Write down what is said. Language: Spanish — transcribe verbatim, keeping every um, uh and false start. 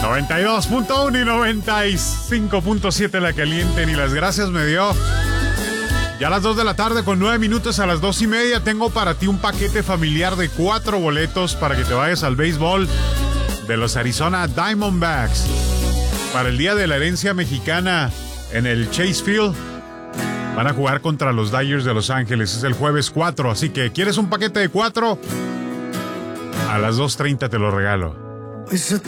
noventa y dos punto uno y noventa y cinco punto siete La Caliente, ni las gracias me dio. Ya a las dos de la tarde con nueve minutos, a las dos y media tengo para ti un paquete familiar de cuatro boletos para que te vayas al béisbol de los Arizona Diamondbacks para el Día de la Herencia Mexicana en el Chase Field. Van a jugar contra los Dodgers de Los Ángeles. Es el jueves cuatro, así que ¿quieres un paquete de cuatro? A las dos treinta te lo regalo.